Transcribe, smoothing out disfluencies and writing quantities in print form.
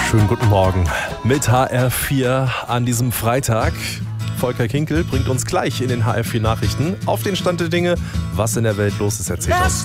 Schönen guten Morgen mit HR4 an diesem Freitag. Volker Kinkel bringt uns gleich in den HR4 Nachrichten auf den Stand der Dinge, was in der Welt los ist, erzählt uns.